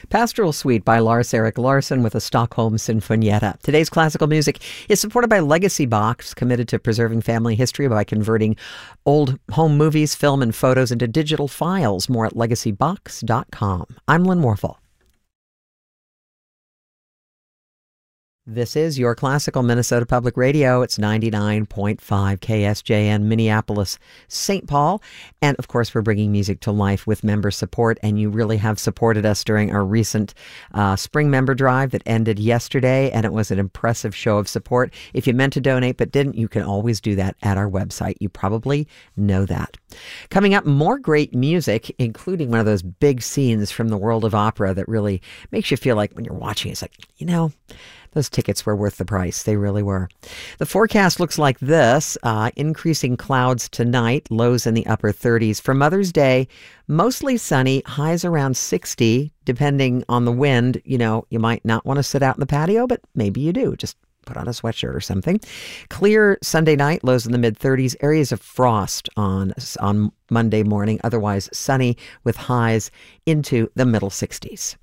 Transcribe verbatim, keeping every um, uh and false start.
Pastoral Suite by Lars Erik Larsson with a Stockholm Sinfonietta. Today's classical music is supported by Legacy Box, committed to preserving family history by converting old home movies, film, and photos into digital files. More at legacy box dot com. I'm Lynn Warfel. This is your classical Minnesota Public Radio. It's ninety-nine point five K S J N, Minneapolis, Saint Paul. And of course, we're bringing music to life with member support. And you really have supported us during our recent uh, spring member drive that ended yesterday. And it was an impressive show of support. If you meant to donate but didn't, you can always do that at our website. You probably know that. Coming up, more great music, including one of those big scenes from the world of opera that really makes you feel like when you're watching, it's like, you know, those tickets were worth the price. They really were. The forecast looks like this. Uh, increasing clouds tonight, lows in the upper thirties. For Mother's Day, mostly sunny, highs around sixty. Depending on the wind, you know, you might not want to sit out in the patio, but maybe you do. Just put on a sweatshirt or something. Clear Sunday night, lows in the mid-thirties. Areas of frost on, on Monday morning. Otherwise sunny with highs into the middle sixties.